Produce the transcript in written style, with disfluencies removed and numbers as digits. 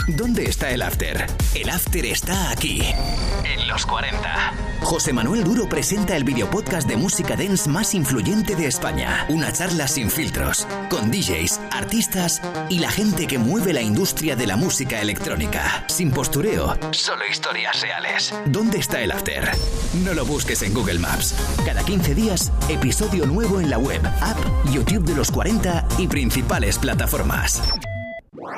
¿Dónde está el after? El after está aquí, en los 40. José Manuel Duro presenta el videopodcast de música dance más influyente de España. Una charla sin filtros, con DJs, artistas y la gente que mueve la industria de la música electrónica. Sin postureo, solo historias reales. ¿Dónde está el after? No lo busques en Google Maps. Cada 15 días, episodio nuevo en la web, app, YouTube de los 40 y principales plataformas.